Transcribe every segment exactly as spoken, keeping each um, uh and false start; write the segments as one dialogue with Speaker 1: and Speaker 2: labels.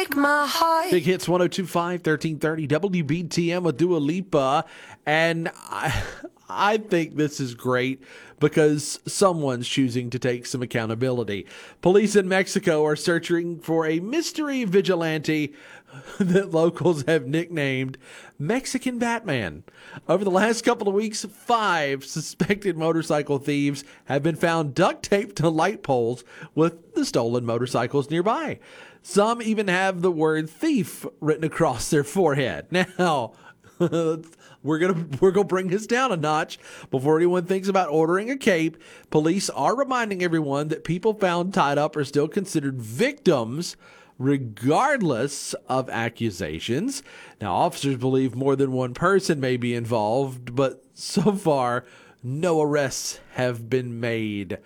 Speaker 1: break my heart.
Speaker 2: Big Hits one oh two point five, thirteen thirty W B T M with Dua Lipa. And I, I think this is great because someone's choosing to take some accountability. Police in Mexico are searching for a mystery vigilante that locals have nicknamed Mexican Batman. Over the last couple of weeks, five suspected motorcycle thieves have been found duct taped to light poles with the stolen motorcycles nearby. Some even have the word thief written across their forehead. Now, we're gonna we're gonna bring this down a notch before anyone thinks about ordering a cape. Police are reminding everyone that people found tied up are still considered victims, regardless of accusations. Now, officers believe more than one person may be involved, but so far, no arrests have been made.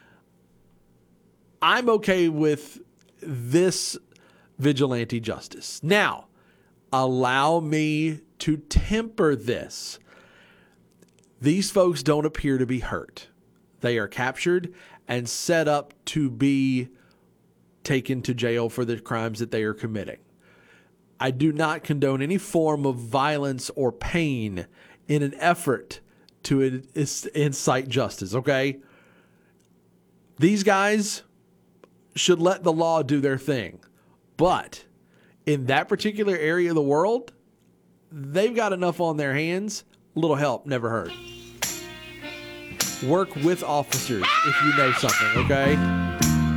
Speaker 2: I'm okay with this vigilante justice. Now, allow me to temper this. These folks don't appear to be hurt. They are captured and set up to be taken to jail for the crimes that they are committing. I do not condone any form of violence or pain in an effort to in- incite justice, okay? These guys should let the law do their thing. But in that particular area of the world, they've got enough on their hands. A little help never hurt. Work with officers if you know something, okay?